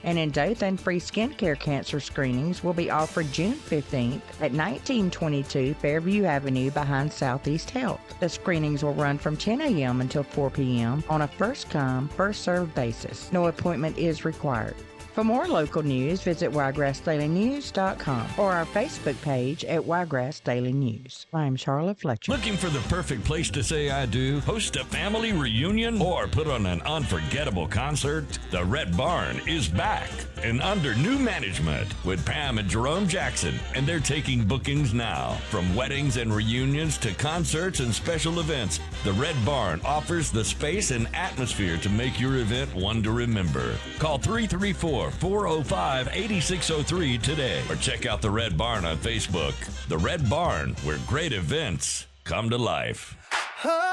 And in Dothan, free skincare cancer screenings will be offered June 15th at 1922 Fairview Avenue behind Southeast Health. The screenings will run from 10 a.m. until 4 p.m. on a first-come, first-served basis. No appointment is required. For more local news, visit wiregrassdailynews.com or our Facebook page at Wiregrass Daily News. I'm Charlotte Fletcher. Looking for the perfect place to say I do, host a family reunion, or put on an unforgettable concert? The Red Barn is back and under new management with Pam and Jerome Jackson, and they're taking bookings now. From weddings and reunions to concerts and special events, the Red Barn offers the space and atmosphere to make your event one to remember. Call 334-405-8603 today or check out the Red Barn on Facebook. The Red Barn, where great events come to life.